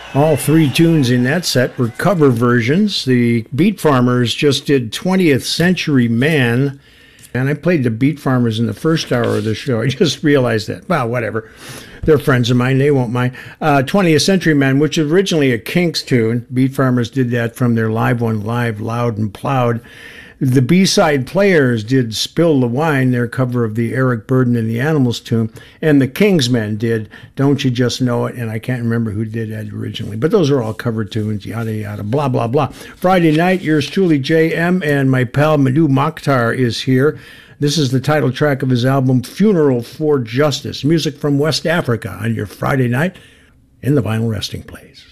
All three tunes in that set were cover versions. The Beat Farmers just did 20th Century Man, and I played the Beat Farmers in the first hour of the show. I just realized that. Well, whatever. They're friends of mine. They won't mind. 20th Century Man, which is originally a Kinks tune. Beat Farmers did that from their live one, Live, Loud and Plowed. The B-side Players did Spill the Wine, their cover of the Eric Burdon and the Animals tune. And the Kingsmen did Don't You Just Know It, and I can't remember who did that originally. But those are all cover tunes, yada, yada, blah, blah, blah. Friday night, yours truly, JM, and my pal Madhu Mokhtar is here. This is the title track of his album, Funeral for Justice. Music from West Africa on your Friday night in the Vinyl Resting Place.